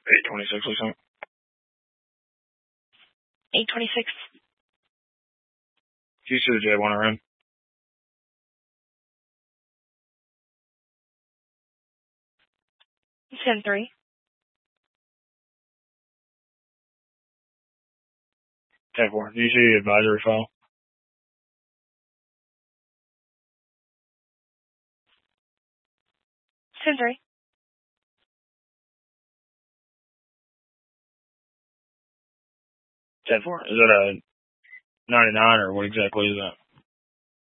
826, listen. 826. Keys to the J1 are in. 10-3. 10-4. Do you see the advisory file? 10-3. 10-4. Is that a 99 or what exactly is that?